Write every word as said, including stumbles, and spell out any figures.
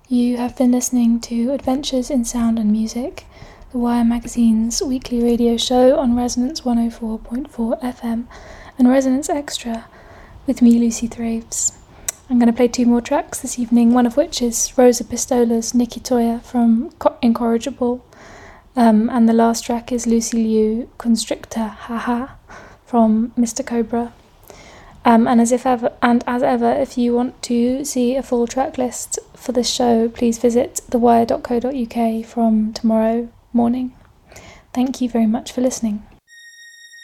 You have been listening to Adventures in Sound and Music, the Wire Magazine's weekly radio show on Resonance one oh four point four F M and Resonance Extra, with me, Lucy Thraves. I'm going to play two more tracks this evening, one of which is Rosa Pistola's Nikki Toya from Incorrigible, um, and the last track is Lucy Liu, Constrictor Haha, from Mister Cobra. Um, and as if ever, and as ever, if you want to see a full track list for this show, please visit the wire dot co dot uk from tomorrow morning. Thank you very much for listening.